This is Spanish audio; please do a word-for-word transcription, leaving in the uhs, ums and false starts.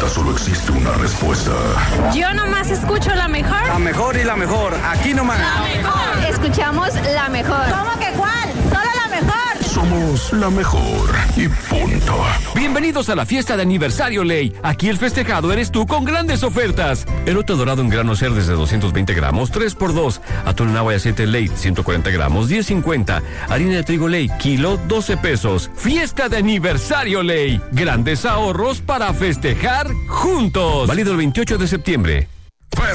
nunca solo existe una respuesta. Yo nomás escucho la mejor. La mejor y la mejor. Aquí nomás. La mejor. Escuchamos la mejor. ¿Cómo que cuál? Solo la mejor. Somos la mejor y punto. Bienvenidos a la fiesta de aniversario Ley. Aquí el festejado eres tú con grandes ofertas. Elote dorado en grano ser desde doscientos veinte gramos, tres por dos. Atún en agua y aceite Ley, ciento cuarenta gramos, diez cincuenta. Harina de trigo Ley, kilo, doce pesos. Fiesta de aniversario Ley. Grandes ahorros para festejar juntos. Válido el veintiocho de septiembre.